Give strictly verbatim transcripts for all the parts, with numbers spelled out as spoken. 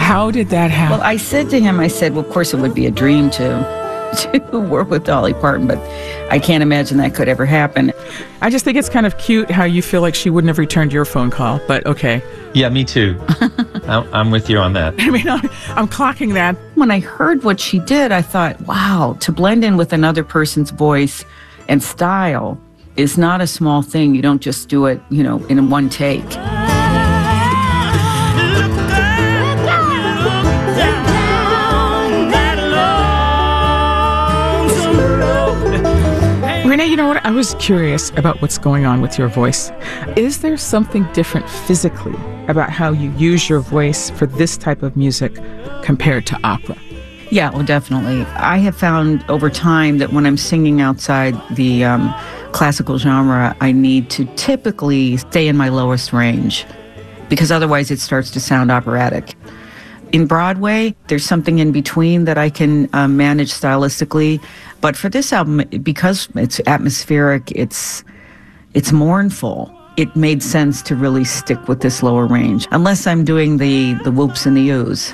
How did that happen? Well, I said to him, I said, well, of course it would be a dream to, to work with Dolly Parton, but I can't imagine that could ever happen. I just think it's kind of cute how you feel like she wouldn't have returned your phone call, but okay. Yeah, me too. I'm with you on that. I mean, I'm, I'm clocking that. When I heard what she did, I thought, wow, to blend in with another person's voice and style is not a small thing. You don't just do it, you know, in one take. Renee, you know what? I was curious about what's going on with your voice. Is there something different physically about how you use your voice for this type of music compared to opera? Yeah, well, definitely. I have found over time that when I'm singing outside the um, classical genre, I need to typically stay in my lowest range because otherwise it starts to sound operatic. In Broadway, there's something in between that I can uh, manage stylistically. But for this album, because it's atmospheric, it's it's mournful, it made sense to really stick with this lower range, unless I'm doing the, the whoops and the oohs.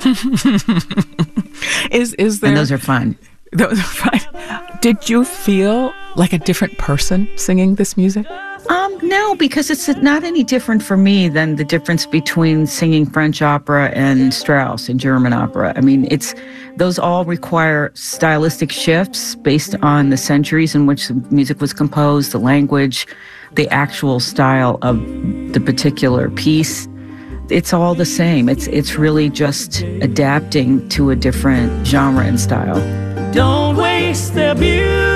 is, is there... And those are fun. Those are fun. Did you feel like a different person singing this music? Um, no, because it's not any different for me than the difference between singing French opera and Strauss and German opera. I mean, it's those all require stylistic shifts based on the centuries in which the music was composed, the language, the actual style of the particular piece. It's all the same. It's it's really just adapting to a different genre and style. Don't waste the beauty.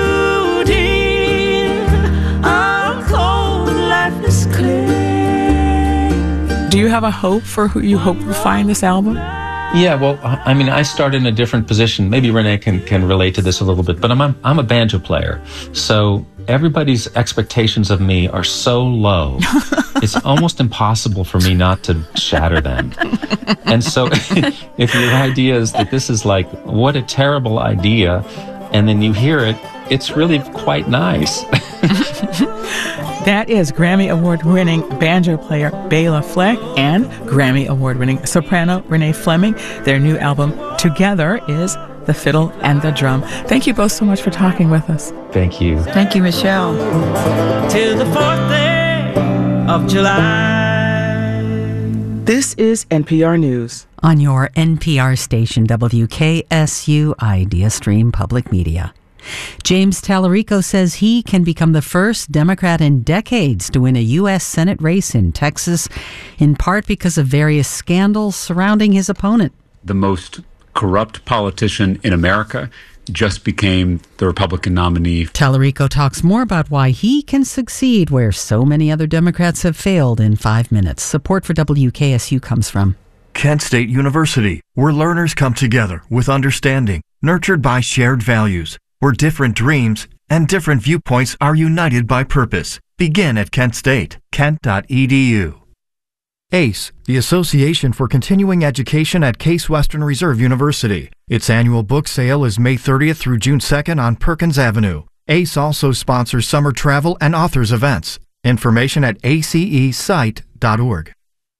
Do you have a hope for who you hope will find this album? Yeah, well, I mean, I started in a different position. Maybe Renee can, can relate to this a little bit, but I'm a, I'm a banjo player. So everybody's expectations of me are so low, it's almost impossible for me not to shatter them. And so if your idea is that this is like, what a terrible idea, and then you hear it, it's really quite nice. That is Grammy Award-winning banjo player Bela Fleck and Grammy Award-winning soprano Renee Fleming. Their new album, Together, is The Fiddle and the Drum. Thank you both so much for talking with us. Thank you. Thank you, Michelle. Till the fourth day of July. This is N P R News. On your N P R station, W K S U Idea Stream Public Media. James Tallarico says he can become the first Democrat in decades to win a U S Senate race in Texas, in part because of various scandals surrounding his opponent. The most corrupt politician in America just became the Republican nominee. Tallarico talks more about why he can succeed where so many other Democrats have failed in five minutes. Support for W K S U comes from Kent State University, where learners come together with understanding, nurtured by shared values, where different dreams and different viewpoints are united by purpose. Begin at Kent State, kent dot e d u. A C E, the Association for Continuing Education at Case Western Reserve University. Its annual book sale is May thirtieth through June second on Perkins Avenue. A C E also sponsors summer travel and authors events. Information at a c e site dot org.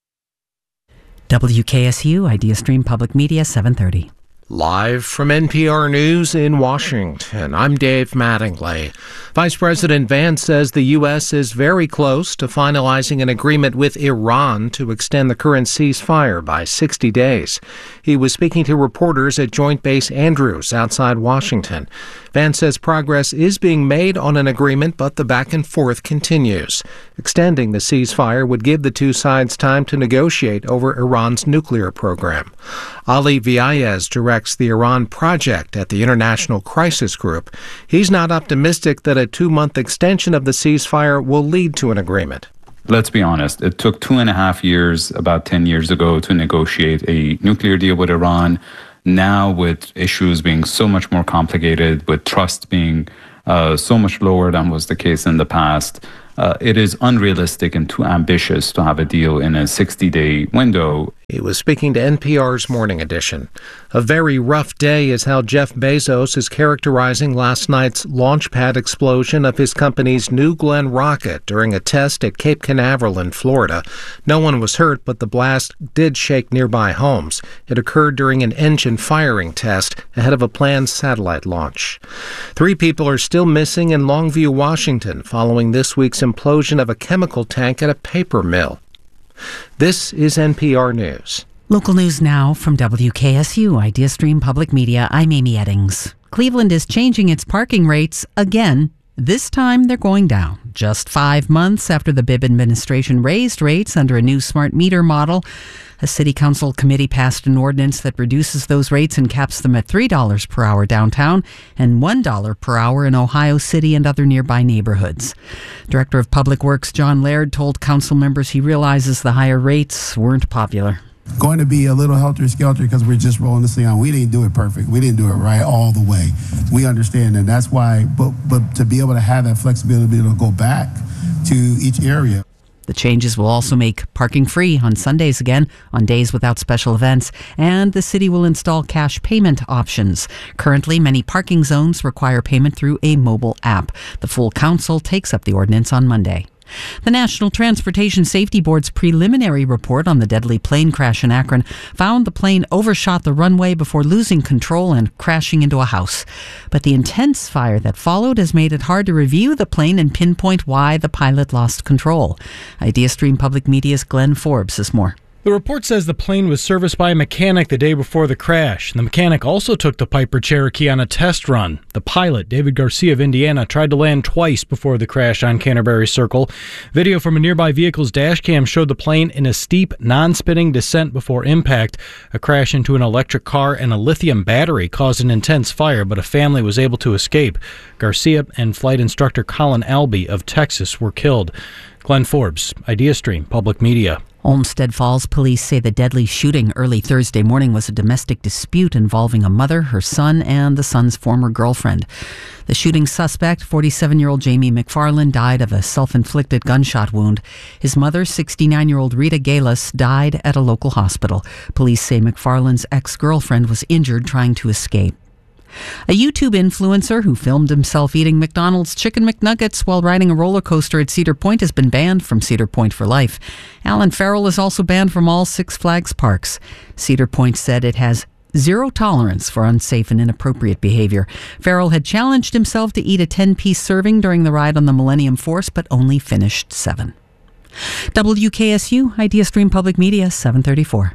W K S U, Idea Stream Public Media, seven thirty. Live from N P R News in Washington, I'm Dave Mattingly. Vice President Vance says the U S is very close to finalizing an agreement with Iran to extend the current ceasefire by sixty days. He was speaking to reporters at Joint Base Andrews outside Washington. Vance says progress is being made on an agreement, but the back and forth continues. Extending the ceasefire would give the two sides time to negotiate over Iran's nuclear program. Ali Viayez directs the Iran project at the International Crisis Group. He's not optimistic that a two-month extension of the ceasefire will lead to an agreement. Let's be honest, it took two and a half years, about ten years ago, to negotiate a nuclear deal with Iran. Now, with issues being so much more complicated, with trust being uh, so much lower than was the case in the past, uh, it is unrealistic and too ambitious to have a deal in a sixty-day window. He was speaking to N P R's Morning Edition. A very rough day is how Jeff Bezos is characterizing last night's launch pad explosion of his company's New Glenn rocket during a test at Cape Canaveral in Florida. No one was hurt, but the blast did shake nearby homes. It occurred during an engine firing test ahead of a planned satellite launch. Three people are still missing in Longview, Washington, following this week's implosion of a chemical tank at a paper mill. This is N P R News. Local news now from W K S U IdeaStream Public Media. I'm Amy Eddings. Cleveland is changing its parking rates again. This time they're going down. Just five months after the Bibb administration raised rates under a new smart meter model, a city council committee passed an ordinance that reduces those rates and caps them at three dollars per hour downtown and one dollar per hour in Ohio City and other nearby neighborhoods. Director of Public Works John Laird told council members he realizes the higher rates weren't popular. Going to be a little helter-skelter because we're just rolling this thing on. We didn't do it perfect. We didn't do it right all the way. We understand that. That's why, but but to be able to have that flexibility to be able to go back to each area. The changes will also make parking free on Sundays again, on days without special events, and the city will install cash payment options. Currently, many parking zones require payment through a mobile app. The full council takes up the ordinance on Monday. The National Transportation Safety Board's preliminary report on the deadly plane crash in Akron found the plane overshot the runway before losing control and crashing into a house. But the intense fire that followed has made it hard to review the plane and pinpoint why the pilot lost control. IdeaStream Public Media's Glenn Forbes has more. The report says the plane was serviced by a mechanic the day before the crash. The mechanic also took the Piper Cherokee on a test run. The pilot, David Garcia of Indiana, tried to land twice before the crash on Canterbury Circle. Video from a nearby vehicle's dash cam showed the plane in a steep, non-spinning descent before impact. A crash into an electric car and a lithium battery caused an intense fire, but a family was able to escape. Garcia and flight instructor Colin Albee of Texas were killed. Glenn Forbes, IdeaStream Public Media. Olmsted Falls police say the deadly shooting early Thursday morning was a domestic dispute involving a mother, her son, and the son's former girlfriend. The shooting suspect, forty-seven-year-old Jamie McFarland, died of a self-inflicted gunshot wound. His mother, sixty-nine-year-old Rita Galis, died at a local hospital. Police say McFarland's ex-girlfriend was injured trying to escape. A YouTube influencer who filmed himself eating McDonald's Chicken McNuggets while riding a roller coaster at Cedar Point has been banned from Cedar Point for life. Alan Farrell is also banned from all Six Flags parks. Cedar Point said it has zero tolerance for unsafe and inappropriate behavior. Farrell had challenged himself to eat a ten-piece serving during the ride on the Millennium Force, but only finished seven. W K S U, IdeaStream Public Media, seven thirty-four.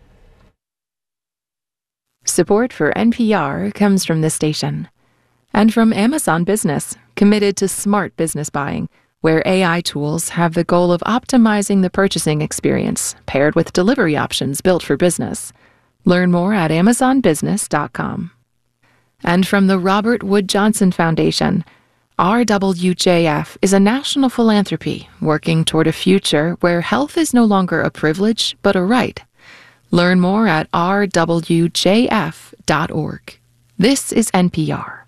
Support for N P R comes from this station and from Amazon Business, committed to smart business buying, where A I tools have the goal of optimizing the purchasing experience, paired with delivery options built for business. Learn more at amazon business dot com. And from the Robert Wood Johnson Foundation, R W J F is a national philanthropy working toward a future where health is no longer a privilege, but a right. Learn more at r w j f dot org. This is N P R.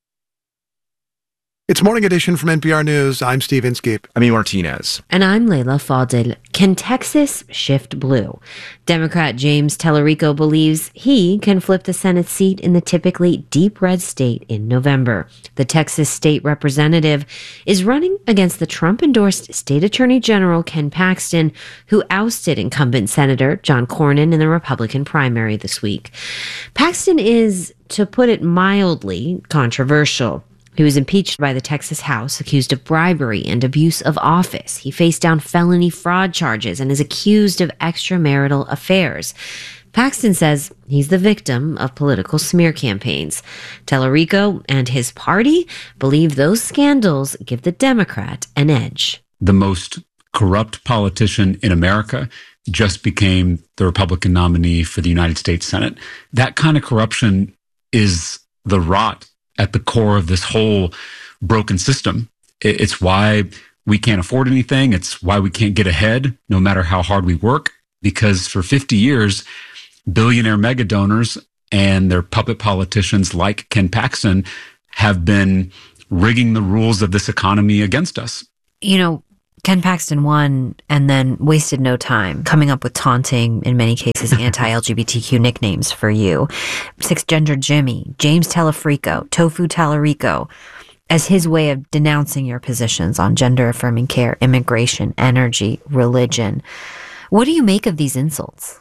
It's Morning Edition from N P R News. I'm Steve Inskeep. I'm E. Martinez. And I'm Layla Fadel. Can Texas shift blue? Democrat James Tallarico believes he can flip the Senate seat in the typically deep red state in November. The Texas state representative is running against the Trump-endorsed state attorney general Ken Paxton, who ousted incumbent Senator John Cornyn in the Republican primary this week. Paxton is, to put it mildly, controversial. He was impeached by the Texas House, accused of bribery and abuse of office. He faced down felony fraud charges and is accused of extramarital affairs. Paxton says he's the victim of political smear campaigns. Tallarico and his party believe those scandals give the Democrat an edge. The most corrupt politician in America just became the Republican nominee for the United States Senate. That kind of corruption is the rot at the core of this whole broken system. It's why we can't afford anything. It's why we can't get ahead, no matter how hard we work, because for fifty years, billionaire mega donors and their puppet politicians like Ken Paxton have been rigging the rules of this economy against us. You know, Ken Paxton won and then wasted no time coming up with taunting, in many cases, anti-L G B T Q nicknames for you. Six-gender Jimmy, James Telefrico, Tofu Tallarico, as his way of denouncing your positions on gender-affirming care, immigration, energy, religion. What do you make of these insults?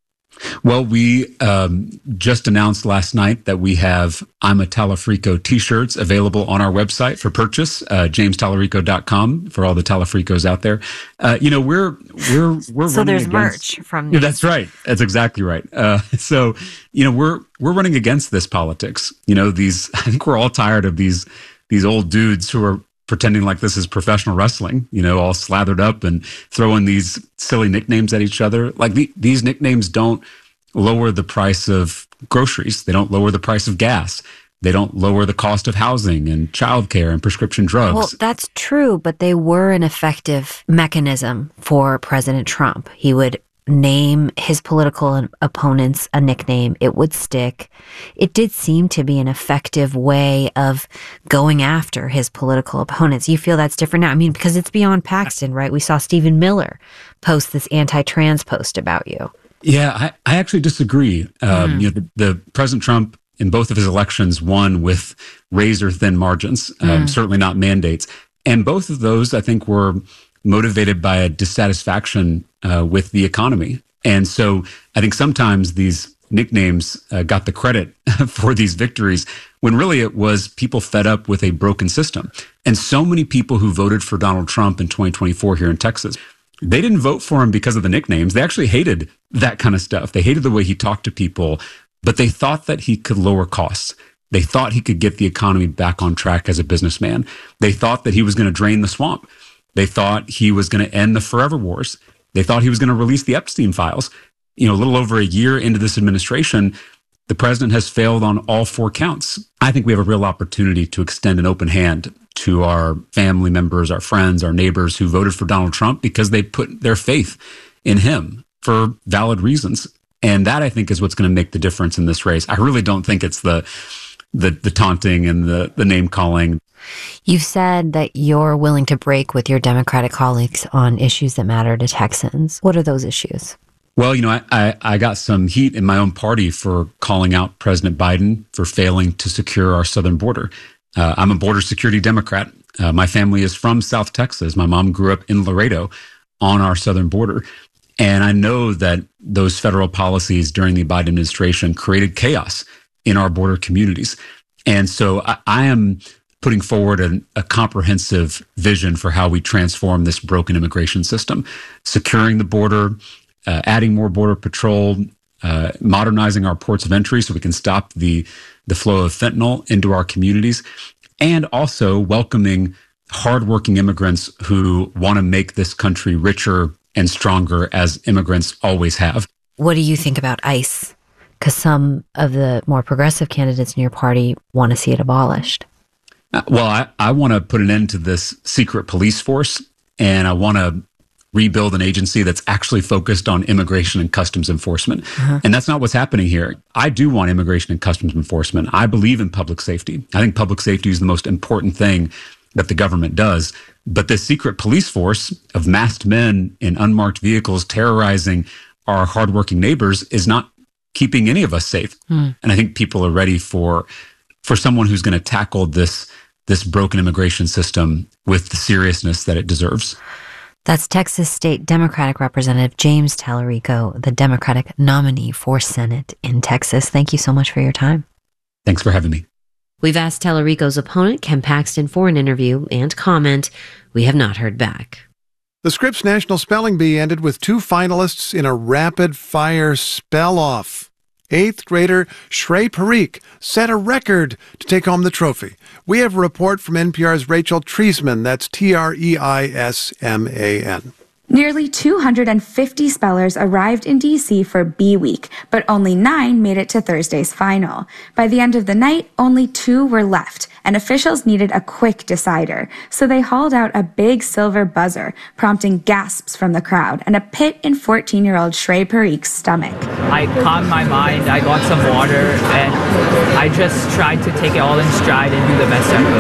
Well, we um, just announced last night that we have I'm a Talafrico t-shirts available on our website for purchase, uh, james talarico dot com, for all the Talafricos out there. Uh, you know, we're, we're, we're so running there's against, merch from yeah, that's right. That's exactly right. Uh, so, you know, we're, we're running against this politics. You know, these, I think we're all tired of these, these old dudes who are pretending like this is professional wrestling, you know, all slathered up and throwing these silly nicknames at each other. Like the, these nicknames don't lower the price of groceries. They don't lower the price of gas. They don't lower the cost of housing and childcare and prescription drugs. Well, that's true, but they were an effective mechanism for President Trump. He would name his political opponents a nickname. It would stick. It did seem to be an effective way of going after his political opponents. You feel that's different now? I mean, because it's beyond Paxton, right? We saw Stephen Miller post this anti-trans post about you. Yeah, I, I actually disagree. Um, Mm. You know, the, the President Trump in both of his elections won with razor-thin margins, um, Mm. certainly not mandates. And both of those, I think, were motivated by a dissatisfaction uh, with the economy. And so I think sometimes these nicknames uh, got the credit for these victories when really it was people fed up with a broken system. And so many people who voted for Donald Trump in twenty twenty-four here in Texas, they didn't vote for him because of the nicknames. They actually hated that kind of stuff. They hated the way he talked to people, but they thought that he could lower costs. They thought he could get the economy back on track as a businessman. They thought that he was going to drain the swamp. They thought he was going to end the forever wars. They thought he was going to release the Epstein files. You know, a little over a year into this administration, the president has failed on all four counts. I think we have a real opportunity to extend an open hand to our family members, our friends, our neighbors who voted for Donald Trump because they put their faith in him for valid reasons. And that, I think, is what's going to make the difference in this race. I really don't think it's the the, the taunting and the, the name calling. You've said that you're willing to break with your Democratic colleagues on issues that matter to Texans. What are those issues? Well, you know, I, I, I got some heat in my own party for calling out President Biden for failing to secure our southern border. Uh, I'm a border security Democrat. Uh, my family is from South Texas. My mom grew up in Laredo on our southern border. And I know that those federal policies during the Biden administration created chaos in our border communities. And so I, I am putting forward an, a comprehensive vision for how we transform this broken immigration system, securing the border, uh, adding more border patrol, uh, modernizing our ports of entry so we can stop the, the flow of fentanyl into our communities, and also welcoming hardworking immigrants who want to make this country richer and stronger, as immigrants always have. What do you think about ICE? Because some of the more progressive candidates in your party want to see it abolished. Uh, well, I, I want to put an end to this secret police force, and I want to rebuild an agency that's actually focused on immigration and customs enforcement. Uh-huh. And that's not what's happening here. I do want immigration and customs enforcement. I believe in public safety. I think public safety is the most important thing that the government does. But this secret police force of masked men in unmarked vehicles terrorizing our hardworking neighbors is not keeping any of us safe. Hmm. And I think people are ready for for someone who's going to tackle this this broken immigration system with the seriousness that it deserves. That's Texas State Democratic Representative James Talarico, the Democratic nominee for Senate in Texas. Thank you so much for your time. Thanks for having me. We've asked Talarico's opponent, Ken Paxton, for an interview and comment. We have not heard back. The Scripps National Spelling Bee ended with two finalists in a rapid-fire spell-off. Eighth grader Shrey Parikh set a record to take home the trophy. We have a report from N P R's Rachel Treisman. That's T R E I S M A N. Nearly two hundred fifty spellers arrived in D C for Bee Week, but only nine made it to Thursday's final. By the end of the night, only two were left, and officials needed a quick decider. So they hauled out a big silver buzzer, prompting gasps from the crowd and a pit in fourteen-year-old Shrey Parikh's stomach. I calmed my mind, I got some water, and I just tried to take it all in stride and do the best I could.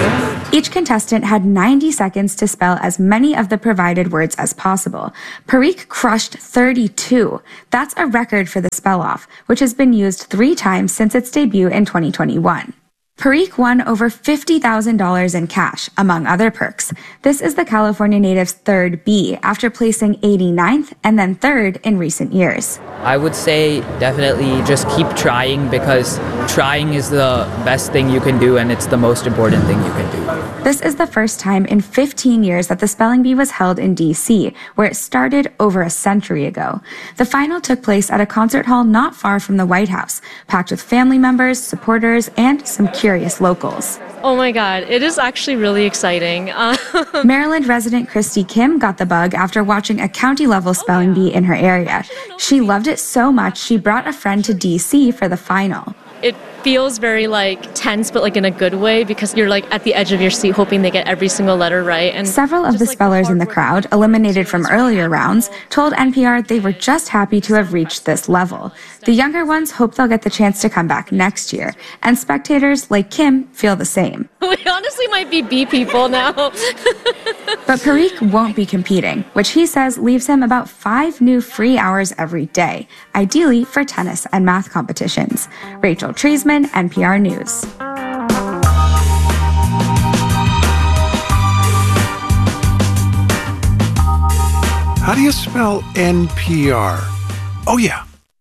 Each contestant had ninety seconds to spell as many of the provided words as possible. Parikh crushed thirty-two. That's a record for the spell-off, which has been used three times since its debut in twenty twenty-one. Parikh won over fifty thousand dollars in cash, among other perks. This is the California native's third B, after placing eighty-ninth and then third in recent years. I would say definitely just keep trying, because trying is the best thing you can do and it's the most important thing you can do. This is the first time in fifteen years that the Spelling Bee was held in D C, where it started over a century ago. The final took place at a concert hall not far from the White House, packed with family members, supporters, and some curious locals. Oh my God, it is actually really exciting. Maryland resident Christy Kim got the bug after watching a county-level spelling bee in her area. She loved it so much she brought a friend to D C for the final. It feels very like tense, but like in a good way, because you're like at the edge of your seat hoping they get every single letter right. And several of the spellers in the crowd, eliminated from earlier rounds, told N P R they were just happy to have reached this level. The younger ones hope they'll get the chance to come back next year, and spectators like Kim feel the same. We honestly might be bee people now. But Parikh won't be competing, which he says leaves him about five new free hours every day, ideally for tennis and math competitions. Rachel Treisman, N P R News. How do you spell N P R? Oh, yeah.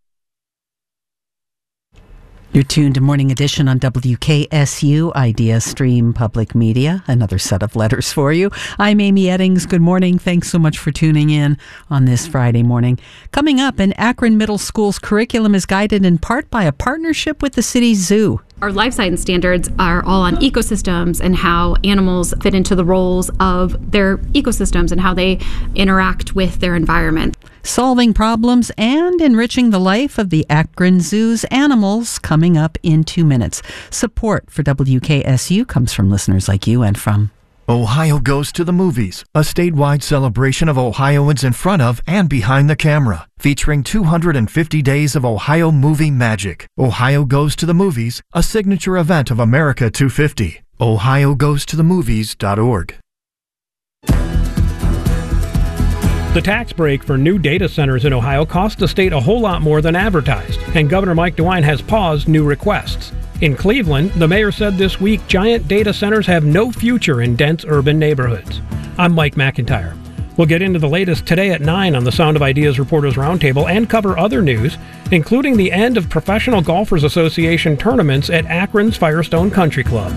You're tuned to Morning Edition on W K S U, Idea Stream Public Media. Another set of letters for you. I'm Amy Eddings. Good morning. Thanks so much for tuning in on this Friday morning. Coming up, an Akron Middle School's curriculum is guided in part by a partnership with the city's zoo. Our life science standards are all on ecosystems and how animals fit into the roles of their ecosystems and how they interact with their environment. Solving problems and enriching the life of the Akron Zoo's animals, coming up in two minutes. Support for W K S U comes from listeners like you and from Ohio Goes to the Movies, a statewide celebration of Ohioans in front of and behind the camera, featuring two hundred fifty days of Ohio movie magic. Ohio Goes to the Movies, a signature event of America two fifty. ohio goes to the movies dot org. The tax break for new data centers in Ohio cost the state a whole lot more than advertised, and Governor Mike DeWine has paused new requests. In Cleveland, the mayor said this week giant data centers have no future in dense urban neighborhoods. I'm Mike McIntyre. We'll get into the latest today at nine on the Sound of Ideas Reporters Roundtable and cover other news, including the end of Professional Golfers Association tournaments at Akron's Firestone Country Club.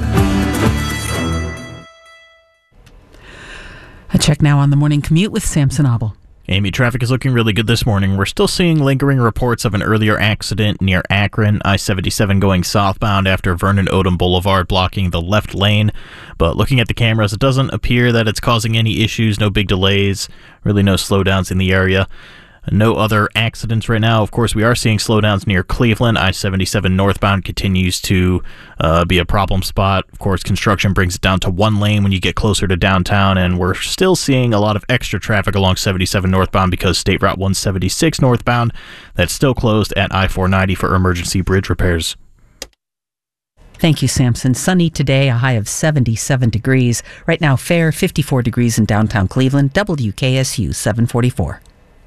A check now on the morning commute with Samson Abel. Amy, traffic is looking really good this morning. We're still seeing lingering reports of an earlier accident near Akron, I seventy-seven going southbound after Vernon Odom Boulevard blocking the left lane. But looking at the cameras, it doesn't appear that it's causing any issues, no big delays, really no slowdowns in the area. No other accidents right now. Of course, we are seeing slowdowns near Cleveland. I seventy-seven northbound continues to uh, be a problem spot. Of course, construction brings it down to one lane when you get closer to downtown, and we're still seeing a lot of extra traffic along seventy-seven northbound because State Route one seventy-six northbound, that's still closed at I four ninety for emergency bridge repairs. Thank you, Samson. Sunny today, a high of seventy-seven degrees. Right now, fair, fifty-four degrees in downtown Cleveland. W K S U seven forty-four.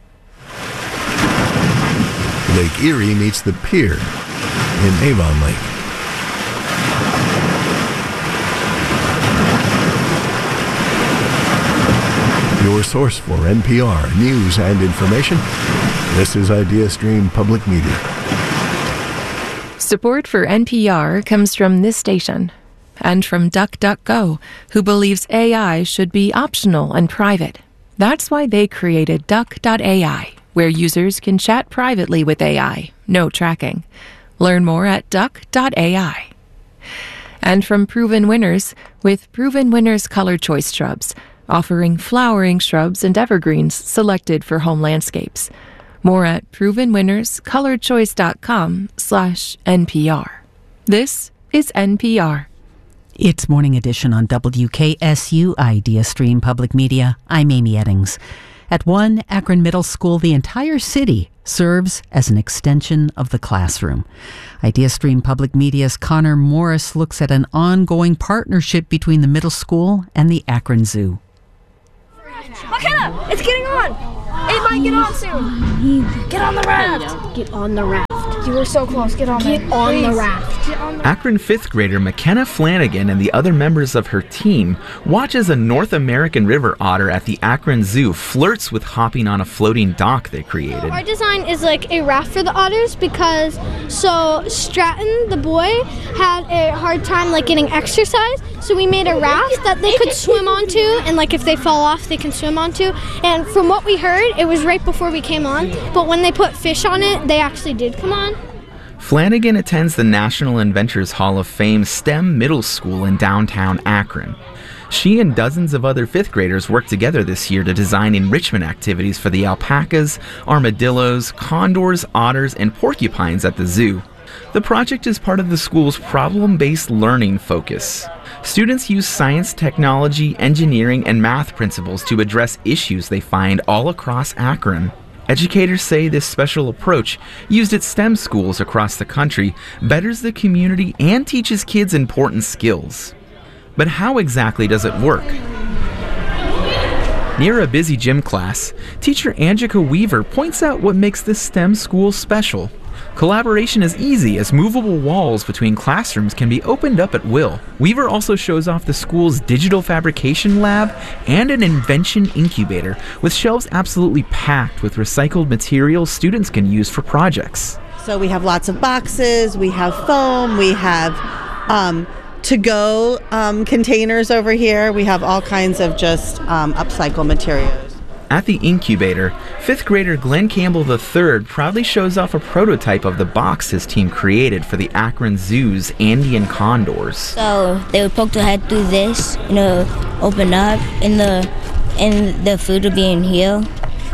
Lake Erie meets the pier in Avon Lake. Your source for N P R news and information. This is Idea Stream Public Media. Support for N P R comes from this station and from DuckDuckGo, who believes A I should be optional and private. That's why they created Duck dot A I, where users can chat privately with A I, no tracking. Learn more at Duck dot A I. And from Proven Winners, with Proven Winners Color Choice Shrubs, offering flowering shrubs and evergreens selected for home landscapes. More at proven winners color choice dot com slash N P R. This is N P R. It's Morning Edition on W K S U, Idea Stream Public Media. I'm Amy Eddings. At one Akron Middle School, the entire city serves as an extension of the classroom. IdeaStream Public Media's Connor Morris looks at an ongoing partnership between the middle school and the Akron Zoo. McKenna, it's getting on. It might get on soon. Get on the raft. Get on the raft. You were so close. Get on, get on Please. the raft. Get on the Akron fifth grader McKenna Flanagan and the other members of her team watch as a North American river otter at the Akron Zoo flirts with hopping on a floating dock they created. Our design is like a raft for the otters because so Stratton, the boy, had a hard time like getting exercise, so we made a raft that they could swim onto, and like if they fall off they can swim onto. And from what we heard, it was right before we came on, but when they put fish on it, they actually did come on. Flanagan attends the National Inventors Hall of Fame STEM Middle School in downtown Akron. She and dozens of other fifth graders worked together this year to design enrichment activities for the alpacas, armadillos, condors, otters, and porcupines at the zoo. The project is part of the school's problem-based learning focus. Students use science, technology, engineering, and math principles to address issues they find all across Akron. Educators say this special approach, used at STEM schools across the country, betters the community and teaches kids important skills. But how exactly does it work? Near a busy gym class, teacher Angelica Weaver points out what makes this STEM school special. Collaboration is easy as movable walls between classrooms can be opened up at will. Weaver also shows off the school's digital fabrication lab and an invention incubator with shelves absolutely packed with recycled materials students can use for projects. So we have lots of boxes, we have foam, we have um, to-go um, containers over here. We have all kinds of just um, upcycle materials. At the incubator, fifth grader Glenn Campbell the third proudly shows off a prototype of the box his team created for the Akron Zoo's Andean condors. So they would poke their head through this, you know, open up, and the and the food would be in here.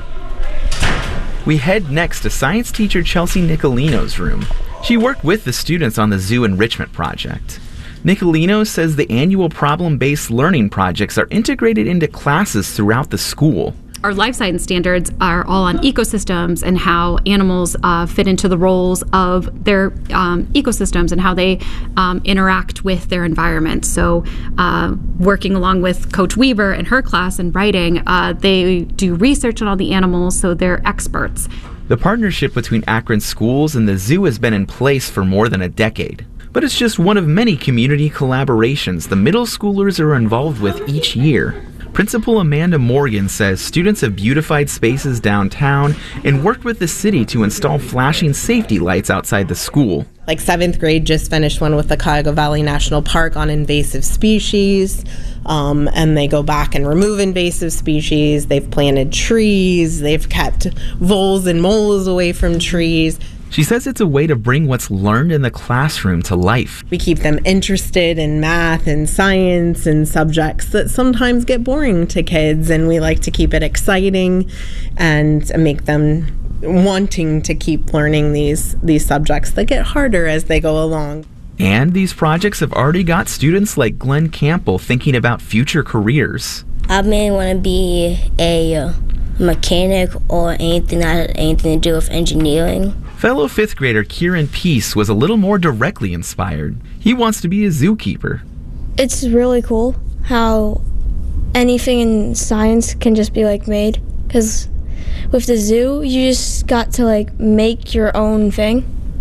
We head next to science teacher Chelsea Nicolino's room. She worked with the students on the zoo enrichment project. Nicolino says the annual problem-based learning projects are integrated into classes throughout the school. Our life science standards are all on ecosystems and how animals uh, fit into the roles of their um, ecosystems and how they um, interact with their environment. So uh, working along with Coach Weaver and her class in writing, uh, they do research on all the animals, so they're experts. The partnership between Akron schools and the zoo has been in place for more than a decade. But it's just one of many community collaborations the middle schoolers are involved with each year. Principal Amanda Morgan says students have beautified spaces downtown and worked with the city to install flashing safety lights outside the school. Like seventh grade just finished one with the Cuyahoga Valley National Park on invasive species, um, and they go back and remove invasive species. They've planted trees, they've kept voles and moles away from trees. She says it's a way to bring what's learned in the classroom to life. We keep them interested in math and science and subjects that sometimes get boring to kids, and we like to keep it exciting and make them wanting to keep learning these, these subjects that get harder as they go along. And these projects have already got students like Glenn Campbell thinking about future careers. I may want to be a mechanic or anything that has anything to do with engineering. Fellow fifth grader Kieran Peace was a little more directly inspired. He wants to be a zookeeper. It's really cool how anything in science can just be like made, because with the zoo you just got to like make your own thing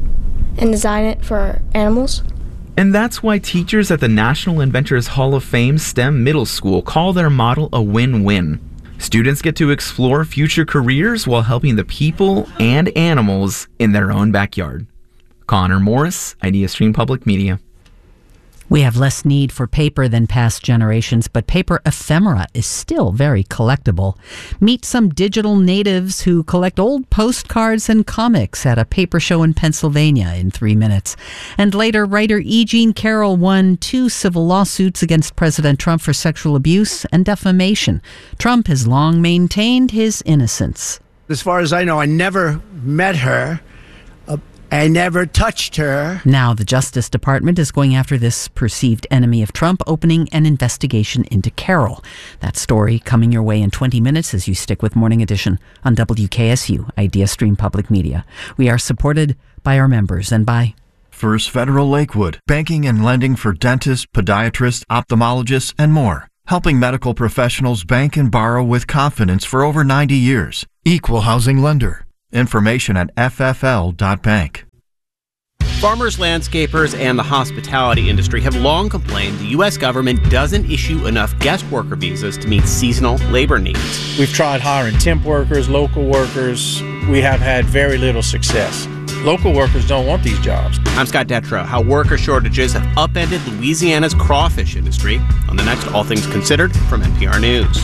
and design it for animals. And that's why teachers at the National Inventors Hall of Fame STEM Middle School call their model a win-win. Students get to explore future careers while helping the people and animals in their own backyard. Connor Morris, IdeaStream Public Media. We have less need for paper than past generations, but paper ephemera is still very collectible. Meet some digital natives who collect old postcards and comics at a paper show in Pennsylvania in three minutes. And later, writer E. Jean Carroll won two civil lawsuits against President Trump for sexual abuse and defamation. Trump has long maintained his innocence. As far as I know, I never met her. Uh, I never touched her. Now the Justice Department is going after this perceived enemy of Trump, opening an investigation into Carroll. That story coming your way in twenty minutes as you stick with Morning Edition on W K S U, Idea Stream Public Media. We are supported by our members and by First Federal Lakewood, banking and lending for dentists, podiatrists, ophthalmologists, and more. Helping medical professionals bank and borrow with confidence for over ninety years. Equal housing lender. Information at f f l dot bank. Farmers, landscapers, and the hospitality industry have long complained the U S government doesn't issue enough guest worker visas to meet seasonal labor needs. We've tried hiring temp workers, local workers. We have had very little success. Local workers don't want these jobs. I'm Scott Detrow. How worker shortages have upended Louisiana's crawfish industry on the next All Things Considered from N P R News.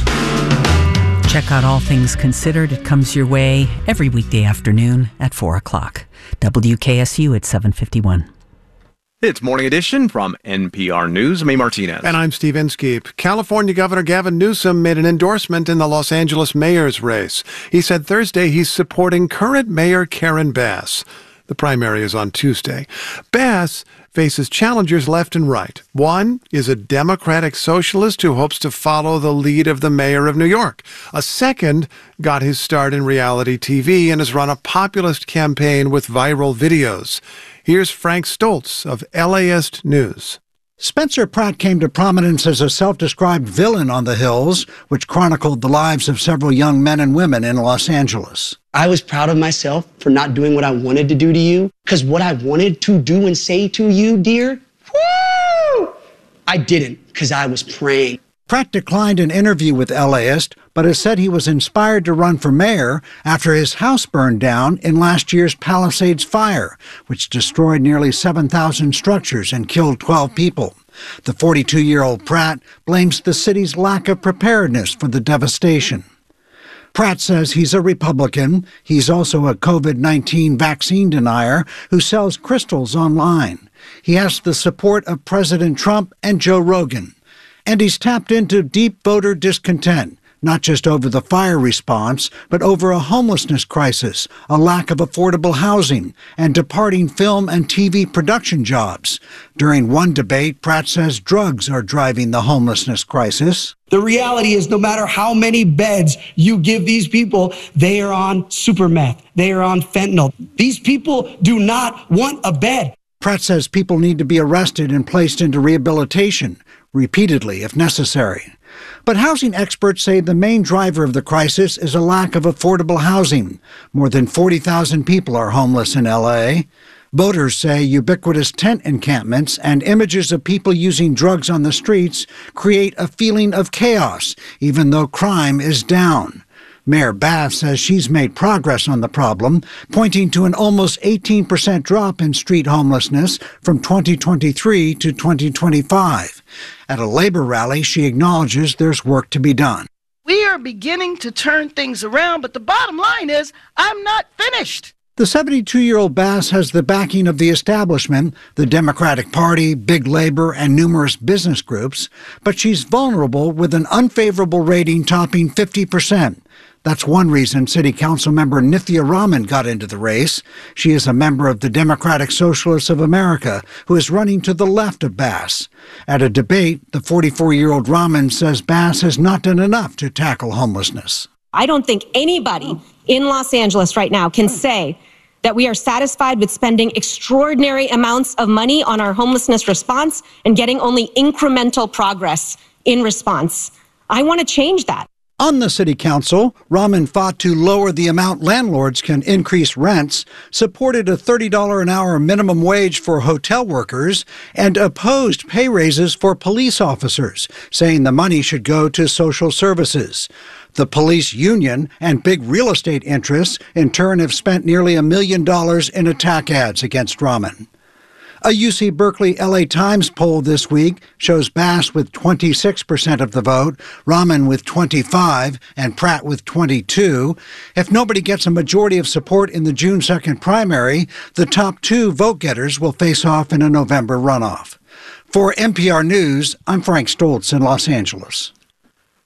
Check out All Things Considered. It comes your way every weekday afternoon at four o'clock. W K S U at seven fifty-one. It's Morning Edition from N P R News. I'm A. Martinez. And I'm Steve Inskeep. California Governor Gavin Newsom made an endorsement in the Los Angeles mayor's race. He said Thursday he's supporting current Mayor Karen Bass. The primary is on Tuesday. Bass faces challengers left and right. One is a Democratic socialist who hopes to follow the lead of the mayor of New York. A second got his start in reality T V and has run a populist campaign with viral videos. Here's Frank Stoltz of L A ist News. Spencer Pratt came to prominence as a self-described villain on the Hills, which chronicled the lives of several young men and women in Los Angeles. I was proud of myself for not doing what I wanted to do to you, because what I wanted to do and say to you, dear, woo, I didn't, because I was praying. Pratt declined an interview with L A ist, but has said he was inspired to run for mayor after his house burned down in last year's Palisades fire, which destroyed nearly seven thousand structures and killed twelve people. The forty-two-year-old Pratt blames the city's lack of preparedness for the devastation. Pratt says he's a Republican. He's also a COVID nineteen vaccine denier who sells crystals online. He has the support of President Trump and Joe Rogan. And he's tapped into deep voter discontent, not just over the fire response, but over a homelessness crisis, a lack of affordable housing, and departing film and T V production jobs. During one debate, Pratt says drugs are driving the homelessness crisis. The reality is no matter how many beds you give these people, they are on super meth. They are on fentanyl. These people do not want a bed. Pratt says people need to be arrested and placed into rehabilitation, repeatedly if necessary. But housing experts say the main driver of the crisis is a lack of affordable housing. More than forty thousand people are homeless in L A. Voters say ubiquitous tent encampments and images of people using drugs on the streets create a feeling of chaos, even though crime is down. Mayor Bass says she's made progress on the problem, pointing to an almost eighteen percent drop in street homelessness from twenty twenty-three to twenty twenty-five. At a labor rally, she acknowledges there's work to be done. We are beginning to turn things around, but the bottom line is I'm not finished. The seventy-two-year-old Bass has the backing of the establishment, the Democratic Party, big labor, and numerous business groups, but she's vulnerable with an unfavorable rating topping fifty percent. That's one reason City Council member Nithya Raman got into the race. She is a member of the Democratic Socialists of America, who is running to the left of Bass. At a debate, the forty-four-year-old Raman says Bass has not done enough to tackle homelessness. I don't think anybody in Los Angeles right now can say that we are satisfied with spending extraordinary amounts of money on our homelessness response and getting only incremental progress in response. I want to change that. On the City Council, Raman fought to lower the amount landlords can increase rents, supported a thirty dollars an hour minimum wage for hotel workers, and opposed pay raises for police officers, saying the money should go to social services. The police union and big real estate interests, in turn, have spent nearly a million dollars in attack ads against Raman. A U C Berkeley L A Times poll this week shows Bass with twenty-six percent of the vote, Raman with twenty-five, and Pratt with twenty-two. If nobody gets a majority of support in the June second primary, the top two vote-getters will face off in a November runoff. For N P R News, I'm Frank Stoltz in Los Angeles.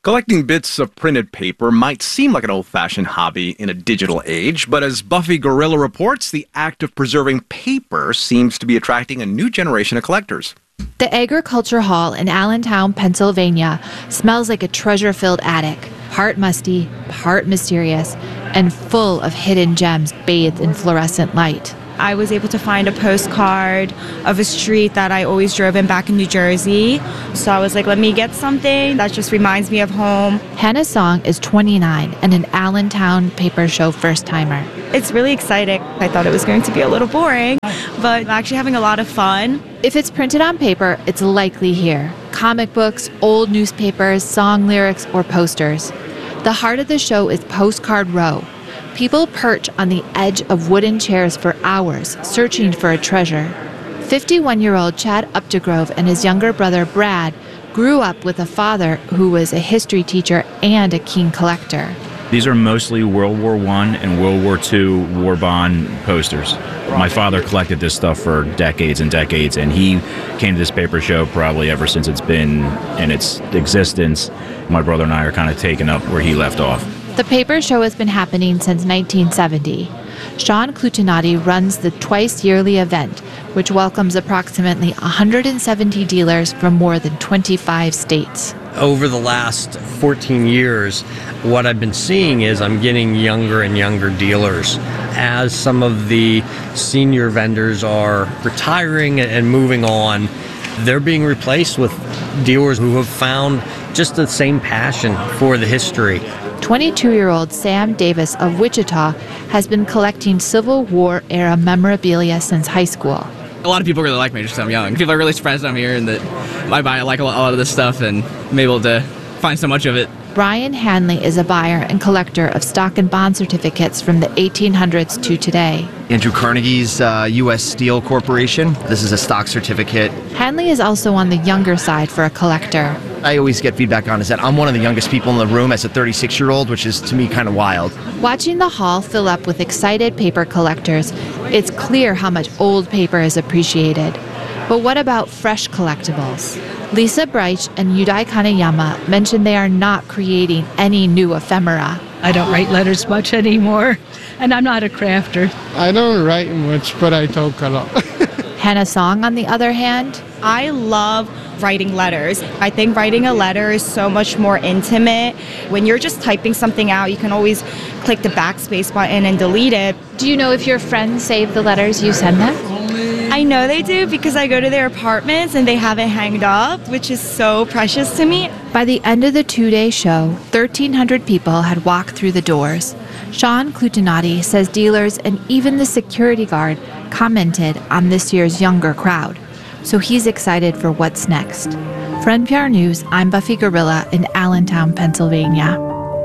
Collecting bits of printed paper might seem like an old-fashioned hobby in a digital age, but as Buffy Gorilla reports, the act of preserving paper seems to be attracting a new generation of collectors. The Agriculture Hall in Allentown, Pennsylvania smells like a treasure-filled attic, part musty, part mysterious, and full of hidden gems bathed in fluorescent light. I was able to find a postcard of a street that I always drove in back in New Jersey. So I was like, let me get something that just reminds me of home. Hannah Song is twenty-nine and an Allentown Paper Show first-timer. It's really exciting. I thought it was going to be a little boring, but I'm actually having a lot of fun. If it's printed on paper, it's likely here. Comic books, old newspapers, song lyrics, or posters. The heart of the show is Postcard Row. People perch on the edge of wooden chairs for hours, searching for a treasure. fifty-one-year-old Chad Updegrove and his younger brother Brad grew up with a father who was a history teacher and a keen collector. These are mostly World War One and World War Two war bond posters. My father collected this stuff for decades and decades, and he came to this paper show probably ever since it's been in its existence. My brother and I are kind of taking up where he left off. The paper show has been happening since nineteen seventy. Sean Clutinati runs the twice-yearly event, which welcomes approximately one hundred seventy dealers from more than twenty-five states. Over the last fourteen years, what I've been seeing is I'm getting younger and younger dealers. As some of the senior vendors are retiring and moving on, they're being replaced with dealers who have found just the same passion for the history. twenty-two-year-old Sam Davis of Wichita has been collecting Civil War-era memorabilia since high school. A lot of people really like me just because I'm young. People are really surprised I'm here and that I buy I like a lot of this stuff and I'm able to find so much of it. Brian Hanley is a buyer and collector of stock and bond certificates from the eighteen hundreds to today. Andrew Carnegie's uh, U S Steel Corporation. This is a stock certificate. Hanley is also on the younger side for a collector. I always get feedback on is that I'm one of the youngest people in the room as a thirty-six-year-old, which is to me kind of wild. Watching the hall fill up with excited paper collectors, it's clear how much old paper is appreciated. But what about fresh collectibles? Lisa Breich and Yudai Kanayama mentioned they are not creating any new ephemera. I don't write letters much anymore, and I'm not a crafter. I don't write much, but I talk a lot. Hannah Song, on the other hand, I love writing letters. I think writing a letter is so much more intimate. When you're just typing something out, you can always click the backspace button and delete it. Do you know if your friends save the letters you send them? I know they do because I go to their apartments and they have it hanged up, which is so precious to me. By the end of the two-day show, thirteen hundred people had walked through the doors. Sean Clutinati says dealers and even the security guard commented on this year's younger crowd. So he's excited for what's next. For N P R News, I'm Buffy Gorilla in Allentown, Pennsylvania.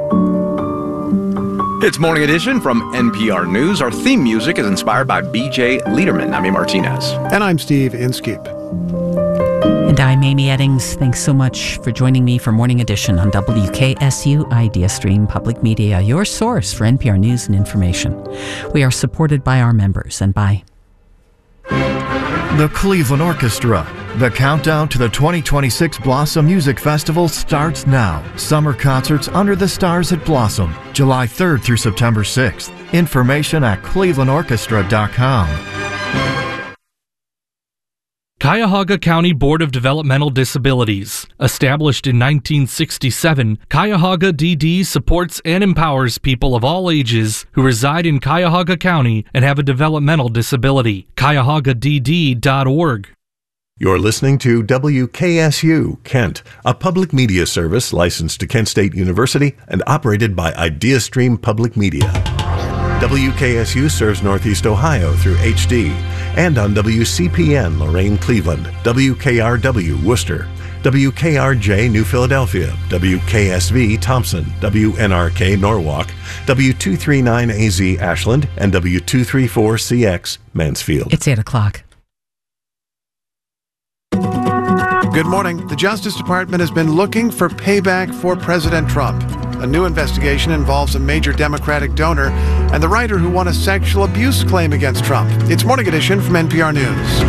It's Morning Edition from N P R News. Our theme music is inspired by B J Liederman. I'm Amy Martinez. And I'm Steve Inskeep. And I'm Amy Eddings. Thanks so much for joining me for Morning Edition on W K S U Idea Stream Public Media, your source for N P R news and information. We are supported by our members and by the Cleveland Orchestra. The countdown to the twenty twenty-six Blossom Music Festival starts now. Summer concerts under the stars at Blossom, July third through September sixth. Information at cleveland orchestra dot com. Cuyahoga County Board of Developmental Disabilities. Established in nineteen sixty-seven, Cuyahoga D D supports and empowers people of all ages who reside in Cuyahoga County and have a developmental disability. cuyahoga d d dot org. You're listening to W K S U Kent, a public media service licensed to Kent State University and operated by IdeaStream Public Media. W K S U serves Northeast Ohio through H D and on W C P N Lorain Cleveland, W K R W Worcester, W K R J New Philadelphia, W K S V Thompson, W N R K Norwalk, W two thirty-nine A Z Ashland, and W two thirty-four C X Mansfield. It's eight o'clock. Good morning. The Justice Department has been looking for payback for President Trump. A new investigation involves a major Democratic donor and the writer who won a sexual abuse claim against Trump. It's Morning Edition from N P R News.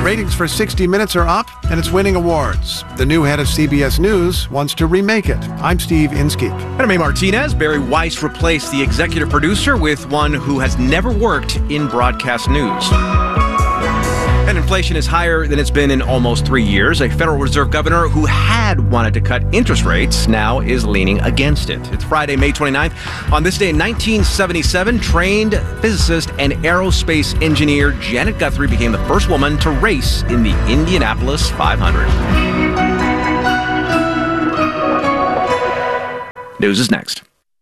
Ratings for sixty minutes are up, and it's winning awards. The new head of C B S News wants to remake it. I'm Steve Inskeep. And I'm May Martinez. Barry Weiss replaced the executive producer with one who has never worked in broadcast news. And inflation is higher than it's been in almost three years. A Federal Reserve governor who had wanted to cut interest rates now is leaning against it. It's Friday, May twenty-ninth. On this day in nineteen seventy-seven, trained physicist and aerospace engineer Janet Guthrie became the first woman to race in the Indianapolis five hundred. News is next.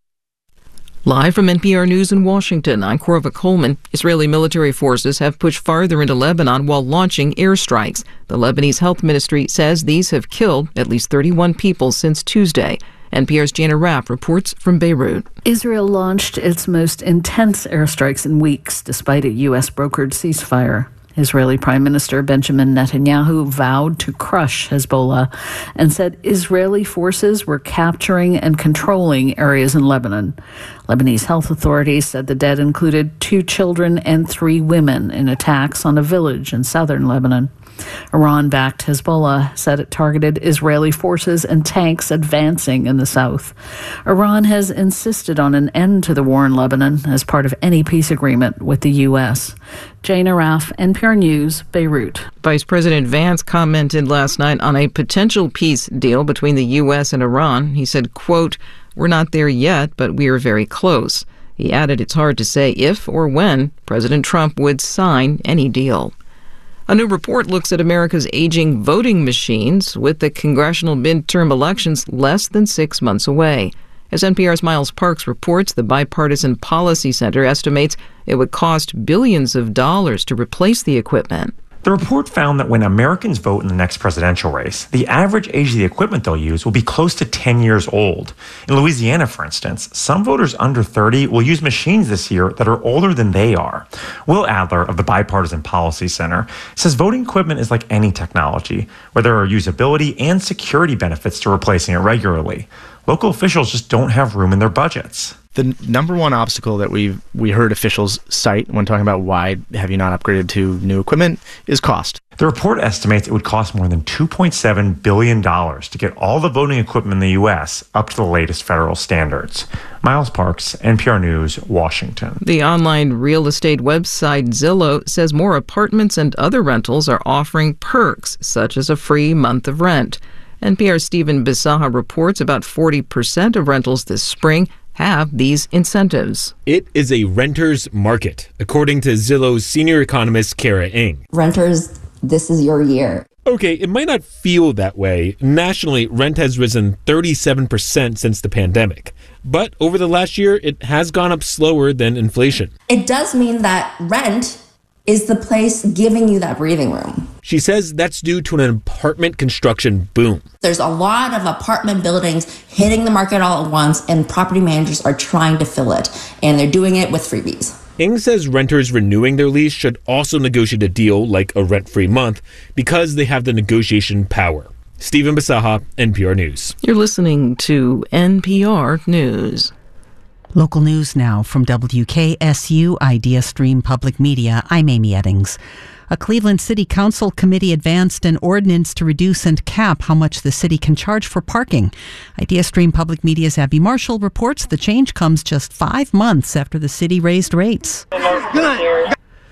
Live from N P R News in Washington, I'm Corva Coleman. Israeli military forces have pushed farther into Lebanon while launching airstrikes. The Lebanese Health Ministry says these have killed at least thirty-one people since Tuesday. N P R's Jana Raff reports from Beirut. Israel launched its most intense airstrikes in weeks, despite a U S brokered ceasefire. Israeli Prime Minister Benjamin Netanyahu vowed to crush Hezbollah and said Israeli forces were capturing and controlling areas in Lebanon. Lebanese health authorities said the dead included two children and three women in attacks on a village in southern Lebanon. Iran-backed Hezbollah said it targeted Israeli forces and tanks advancing in the south. Iran has insisted on an end to the war in Lebanon as part of any peace agreement with the U S. Jana Raff, N P R News, Beirut. Vice President Vance commented last night on a potential peace deal between the U S and Iran. He said, quote, "We're not there yet, but we are very close." He added it's hard to say if or when President Trump would sign any deal. A new report looks at America's aging voting machines with the congressional midterm elections less than six months away. As N P R's Miles Parks reports, the Bipartisan Policy Center estimates it would cost billions of dollars to replace the equipment. The report found that when Americans vote in the next presidential race, the average age of the equipment they'll use will be close to ten years old. In Louisiana, for instance, some voters under thirty will use machines this year that are older than they are. Will Adler of the Bipartisan Policy Center says voting equipment is like any technology, where there are usability and security benefits to replacing it regularly. Local officials just don't have room in their budgets. The number one obstacle that we we heard officials cite when talking about why have you not upgraded to new equipment is cost. The report estimates it would cost more than two point seven billion dollars to get all the voting equipment in the U S up to the latest federal standards. Miles Parks, N P R News, Washington. The online real estate website Zillow says more apartments and other rentals are offering perks, such as a free month of rent. N P R's Stephen Bisaha reports about forty percent of rentals this spring have these incentives. It is a renter's market, according to Zillow's senior economist, Kara Ng. Renters, this is your year. Okay, it might not feel that way. Nationally, rent has risen thirty-seven percent since the pandemic. But over the last year, it has gone up slower than inflation. It does mean that rent is the place giving you that breathing room. She says that's due to an apartment construction boom. There's a lot of apartment buildings hitting the market all at once, and property managers are trying to fill it, and they're doing it with freebies. Ng says renters renewing their lease should also negotiate a deal like a rent-free month because they have the negotiation power. Stephen Bisaha, N P R News. You're listening to N P R News. Local news now from W K S U Idea Stream Public Media. I'm Amy Eddings. A Cleveland City Council committee advanced an ordinance to reduce and cap how much the city can charge for parking. Idea Stream Public Media's Abby Marshall reports the change comes just five months after the city raised rates. Good.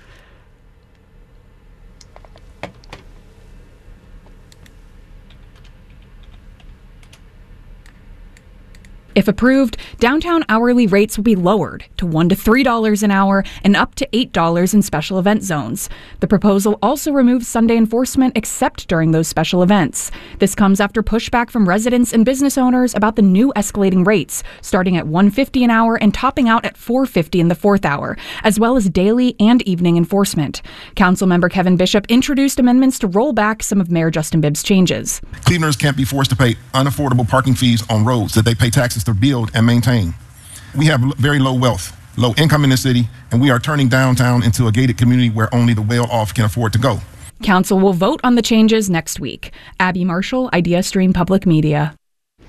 If approved, downtown hourly rates will be lowered to one to three dollars an hour and up to eight dollars in special event zones. The proposal also removes Sunday enforcement except during those special events. This comes after pushback from residents and business owners about the new escalating rates, starting at one dollar and fifty cents an hour and topping out at four dollars and fifty cents in the fourth hour, as well as daily and evening enforcement. Councilmember Kevin Bishop introduced amendments to roll back some of Mayor Justin Bibb's changes. Clevelanders can't be forced to pay unaffordable parking fees on roads that they pay taxes to build and maintain. We have very low wealth, low income in the city, and we are turning downtown into a gated community where only the well-off can afford to go. Council will vote on the changes next week. Abby Marshall, Idea Stream Public Media.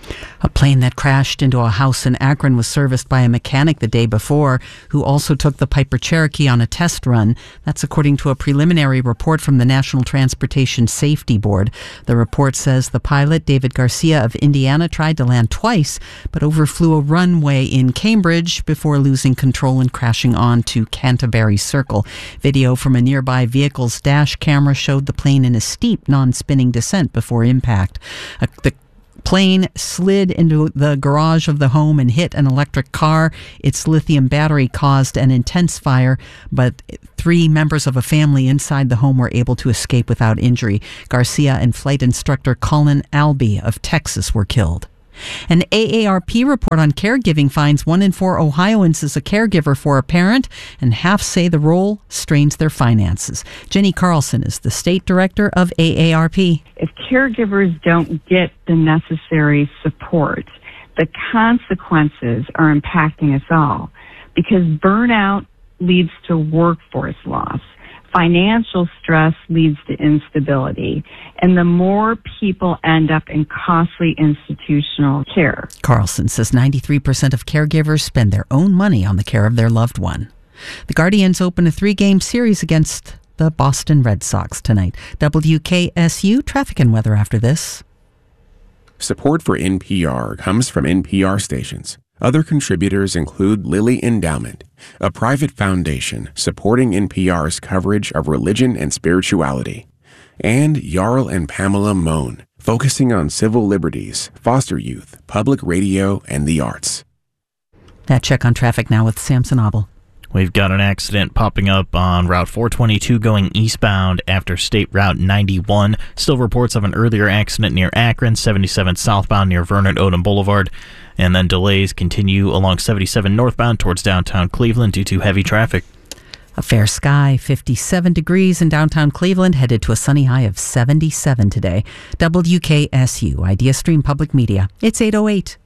A plane that crashed into a house in Akron was serviced by a mechanic the day before, who also took the Piper Cherokee on a test run. That's according to a preliminary report from the National Transportation Safety Board. The report says the pilot, David Garcia of Indiana, tried to land twice, but overflew a runway in Cambridge before losing control and crashing onto Canterbury Circle. Video from a nearby vehicle's dash camera showed the plane in a steep, non-spinning descent before impact. Uh, the plane slid into the garage of the home and hit an electric car. Its lithium battery caused an intense fire, but three members of a family inside the home were able to escape without injury. Garcia and flight instructor Colin Albee of Texas were killed. An A A R P report on caregiving finds one in four Ohioans is a caregiver for a parent, and half say the role strains their finances. Jenny Carlson is the state director of A A R P. If caregivers don't get the necessary support, the consequences are impacting us all, because burnout leads to workforce loss. Financial stress leads to instability, and the more people end up in costly institutional care. Carlson says ninety-three percent of caregivers spend their own money on the care of their loved one. The Guardians open a three-game series against the Boston Red Sox tonight. W K S U traffic and weather after this. Support for N P R comes from N P R stations. Other contributors include Lilly Endowment, a private foundation supporting N P R's coverage of religion and spirituality, and Jarl and Pamela Mohn, focusing on civil liberties, foster youth, public radio, and the arts. That check on traffic now with Samson Abel. We've got an accident popping up on Route four twenty-two going eastbound after State Route ninety-one. Still reports of an earlier accident near Akron, seventy-seven southbound near Vernon Odom Boulevard. And then delays continue along seventy-seven northbound towards downtown Cleveland due to heavy traffic. A fair sky, fifty-seven degrees in downtown Cleveland, headed to a sunny high of seventy-seven today. W K S U, Idea Stream Public Media. It's eight oh eight.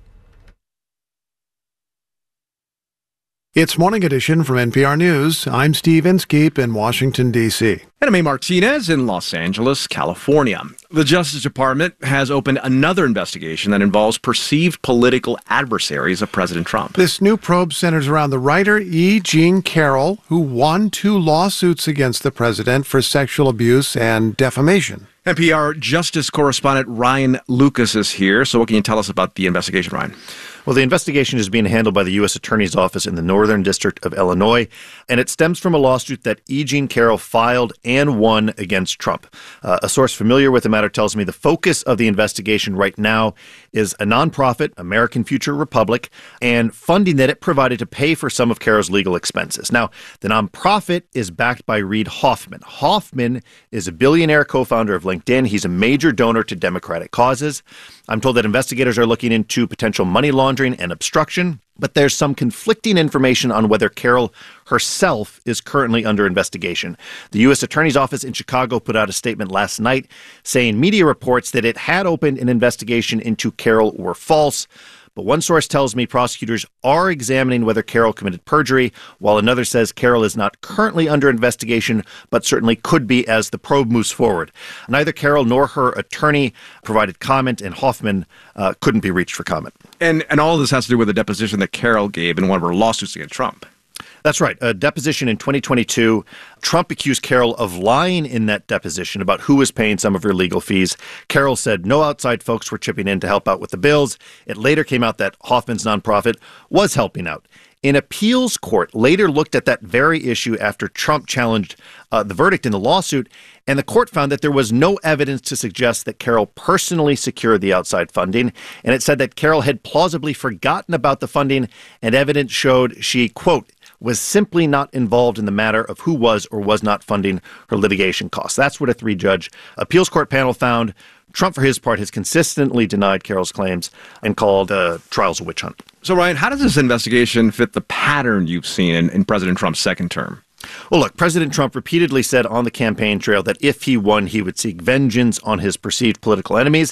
It's Morning Edition from N P R News. I'm Steve Inskeep in Washington, D C And I'm A. Martinez in Los Angeles, California. The Justice Department has opened another investigation that involves perceived political adversaries of President Trump. This new probe centers around the writer E. Jean Carroll, who won two lawsuits against the president for sexual abuse and defamation. N P R Justice correspondent Ryan Lucas is here. So what can you tell us about the investigation, Ryan? Well, the investigation is being handled by the U S Attorney's Office in the Northern District of Illinois, and it stems from a lawsuit that E. Jean Carroll filed and won against Trump. Uh, a source familiar with the matter tells me the focus of the investigation right now is a nonprofit, American Future Republic, and funding that it provided to pay for some of Carroll's legal expenses. Now, the nonprofit is backed by Reid Hoffman. Hoffman is a billionaire co-founder of LinkedIn. He's a major donor to Democratic causes. I'm told that investigators are looking into potential money laundering and obstruction, but there's some conflicting information on whether Carroll herself is currently under investigation. The U S Attorney's Office in Chicago put out a statement last night saying media reports that it had opened an investigation into Carroll were false. But one source tells me prosecutors are examining whether Carroll committed perjury, while another says Carroll is not currently under investigation, but certainly could be as the probe moves forward. Neither Carroll nor her attorney provided comment, and Hoffman uh, couldn't be reached for comment. And and all of this has to do with a deposition that Carroll gave in one of her lawsuits against Trump. That's right. A deposition in twenty twenty-two. Trump accused Carroll of lying in that deposition about who was paying some of her legal fees. Carroll said no outside folks were chipping in to help out with the bills. It later came out that Hoffman's nonprofit was helping out. An appeals court later looked at that very issue after Trump challenged uh, the verdict in the lawsuit, and the court found that there was no evidence to suggest that Carroll personally secured the outside funding, and it said that Carroll had plausibly forgotten about the funding, and evidence showed she, quote, was simply not involved in the matter of who was or was not funding her litigation costs. That's what a three-judge appeals court panel found. Trump, for his part, has consistently denied Carroll's claims and called uh, trials a witch hunt. So, Ryan, how does this investigation fit the pattern you've seen in, in President Trump's second term? Well, look, President Trump repeatedly said on the campaign trail that if he won, he would seek vengeance on his perceived political enemies.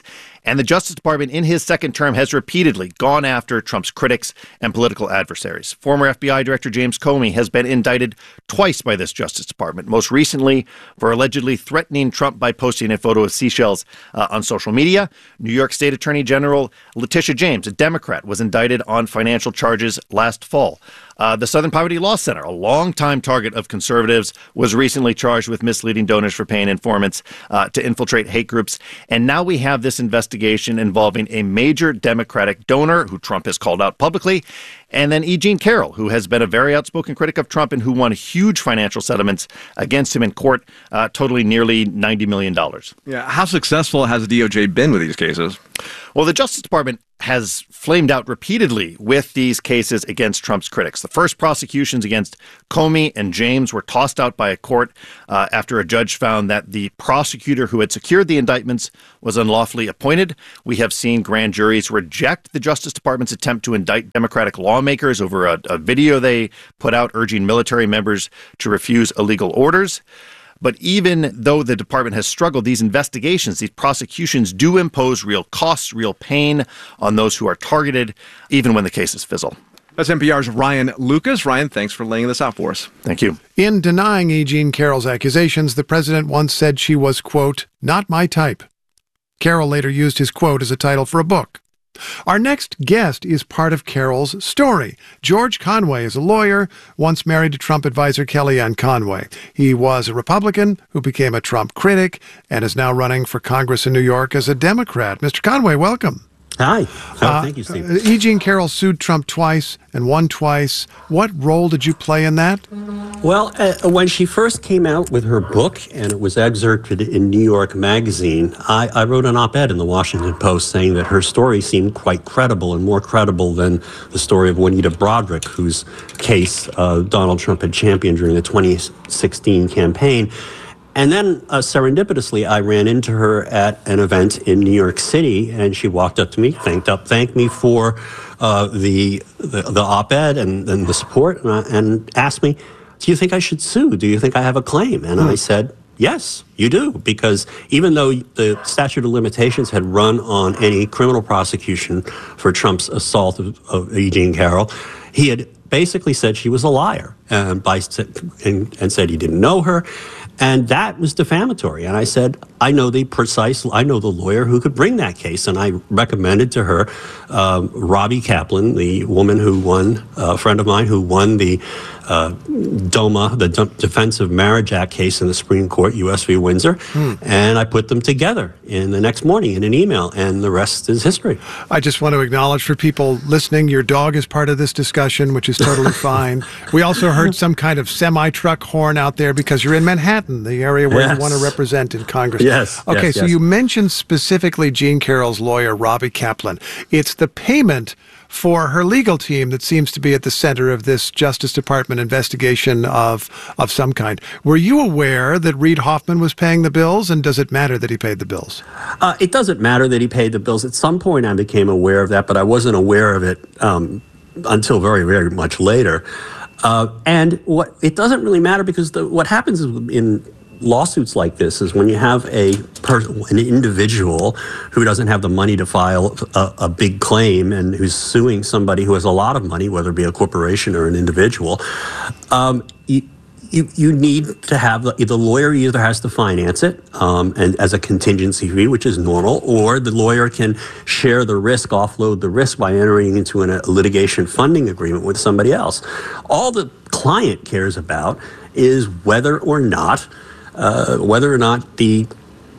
And the Justice Department in his second term has repeatedly gone after Trump's critics and political adversaries. Former F B I Director James Comey has been indicted twice by this Justice Department, most recently for allegedly threatening Trump by posting a photo of seashells uh, on social media. New York State Attorney General Letitia James, a Democrat, was indicted on financial charges last fall. Uh, the Southern Poverty Law Center, a longtime target of conservatives, was recently charged with misleading donors for paying informants uh, to infiltrate hate groups. And now we have this investigation involving a major Democratic donor who Trump has called out publicly, and then E. Jean Carroll, who has been a very outspoken critic of Trump and who won huge financial settlements against him in court, uh, totaling nearly ninety million dollars. Yeah, how successful has the D O J been with these cases? Well, the Justice Department has flamed out repeatedly with these cases against Trump's critics. The first prosecutions against Comey and James were tossed out by a court uh, after a judge found that the prosecutor who had secured the indictments was unlawfully appointed. We have seen grand juries reject the Justice Department's attempt to indict Democratic lawmakers over a, a video they put out urging military members to refuse illegal orders. But even though the department has struggled, these investigations, these prosecutions do impose real costs, real pain on those who are targeted, even when the cases fizzle. That's N P R's Ryan Lucas. Ryan, thanks for laying this out for us. Thank you. In denying E. Jean Carroll's accusations, the president once said she was, quote, not my type. Carroll later used his quote as a title for a book. Our next guest is part of Carroll's story. George Conway is a lawyer, once married to Trump advisor Kellyanne Conway. He was a Republican who became a Trump critic and is now running for Congress in New York as a Democrat. Mister Conway, welcome. Hi. Oh, Uh, thank you, Steve. uh, E. Jean Carroll sued Trump twice and won twice. What role did you play in that? Well, uh, when she first came out with her book, and it was excerpted in New York Magazine, I, I wrote an op-ed in the Washington Post saying that her story seemed quite credible and more credible than the story of Juanita Broaddrick, whose case uh, Donald Trump had championed during the twenty sixteen campaign. And then, uh, serendipitously, I ran into her at an event in New York City, and she walked up to me, thanked up, thanked me for uh, the, the the op-ed and, and the support, and, I, and asked me, "Do you think I should sue? Do you think I have a claim?" And I said, "Yes, you do," because even though the statute of limitations had run on any criminal prosecution for Trump's assault of, of E. Jean Carroll, he had basically said she was a liar, and by and, and said he didn't know her. And that was defamatory. And I said, I know the precise, I know the lawyer who could bring that case. And I recommended to her um, Robbie Kaplan, the woman who won, uh, a friend of mine who won the uh, DOMA, the D- Defense of Marriage Act case in the Supreme Court, U S v. Windsor. Hmm. And I put them together in the next morning in an email. And the rest is history. I just want to acknowledge for people listening, your dog is part of this discussion, which is totally fine. We also heard some kind of semi-truck horn out there because you're in Manhattan, the area where Yes. you want to represent in Congress. Yes. Okay, yes, so yes. you mentioned specifically Jean Carroll's lawyer, Robbie Kaplan. It's the payment for her legal team that seems to be at the center of this Justice Department investigation of of some kind. Were you aware that Reid Hoffman was paying the bills, and does it matter that he paid the bills? Uh, it doesn't matter that he paid the bills. At some point, I became aware of that, but I wasn't aware of it um, until very, very much later. Uh, and what it doesn't really matter because the, what happens is in lawsuits like this is when you have a per, an individual who doesn't have the money to file a, a big claim and who's suing somebody who has a lot of money, whether it be a corporation or an individual, um, you, you you need to have the, the lawyer either has to finance it um, and as a contingency fee, which is normal, or the lawyer can share the risk, offload the risk by entering into an, a litigation funding agreement with somebody else. All the client cares about is whether or not Uh, whether or not the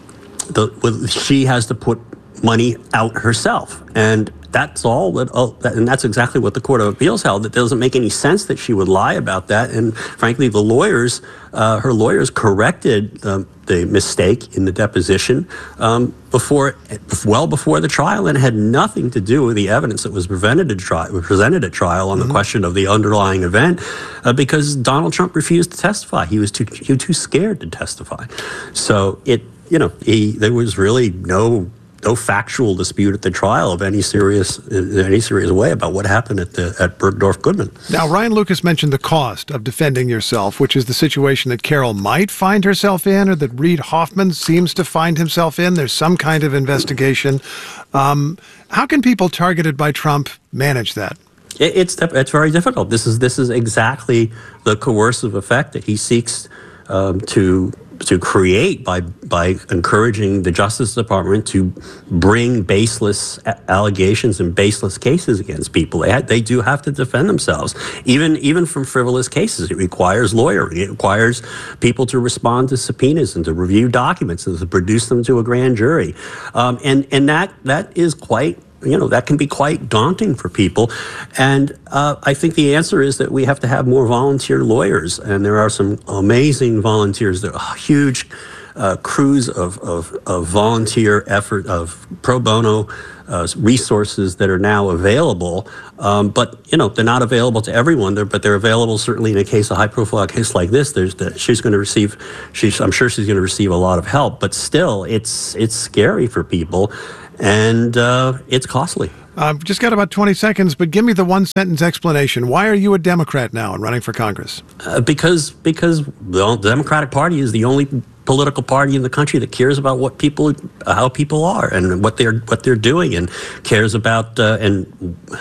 the whether she has to put money out herself, and that's all that, uh, that. And that's exactly what the Court of Appeals held. It doesn't make any sense that she would lie about that. And frankly, the lawyers, uh, her lawyers, corrected um, the mistake in the deposition um, before, well before the trial, and it had nothing to do with the evidence that was presented at trial. Presented at trial on mm-hmm. the question of the underlying event, uh, because Donald Trump refused to testify. He was too he was too scared to testify. So it, you know, he there was really no no factual dispute at the trial of any serious in any serious way about what happened at the at Bergdorf Goodman. Now, Ryan Lucas mentioned the cost of defending yourself, which is the situation that Carol might find herself in, or that Reid Hoffman seems to find himself in. There's some kind of investigation. Um, how can people targeted by Trump manage that? It, it's it's very difficult. This is this is exactly the coercive effect that he seeks um, to. to create by by encouraging the Justice Department to bring baseless allegations and baseless cases against people. They, ha- they do have to defend themselves, even even from frivolous cases. It requires lawyering. It requires people to respond to subpoenas and to review documents and to produce them to a grand jury. Um, and and that that is quite. You know, that can be quite daunting for people. And uh, I think the answer is that we have to have more volunteer lawyers. And there are some amazing volunteers. There are huge uh, crews of, of, of volunteer effort, of pro bono uh, resources that are now available. Um, but, you know, they're not available to everyone, there, but they're available certainly in a case, a high-profile case like this. There's the, she's going to receive, she's, I'm sure she's going to receive a lot of help. But still, it's it's scary for people. And uh, it's costly. I've just got about twenty seconds, but give me the one-sentence explanation. Why are you a Democrat now and running for Congress? Uh, because because the Democratic Party is the only political party in the country that cares about what people, how people are, and what they're what they're doing, and cares about uh, and